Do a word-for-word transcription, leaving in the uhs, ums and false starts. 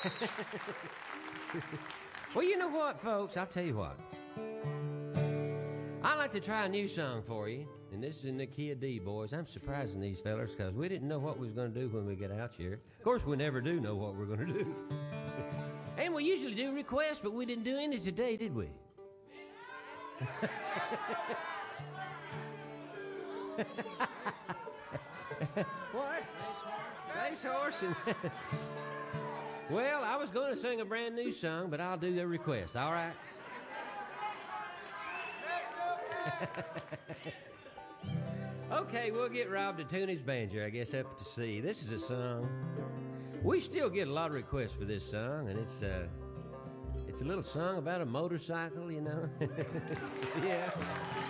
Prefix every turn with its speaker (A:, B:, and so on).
A: Well, you know what, folks? I'll tell you what. I'd like to try a new song for you, and this is in the key of D, boys. I'm surprising these fellers because we didn't know what we was going to do when we get out here. Of course, we never do know what we're going to do. And we usually do requests, but we didn't do any today, did we? What? Racehorse. And well, I was going to sing a brand new song, but I'll do the request, all right? Okay, we'll get Rob to tune his banjo, I guess, up to C. This is a song. We still get a lot of requests for this song, and it's uh, it's a little song about a motorcycle, you know? Yeah.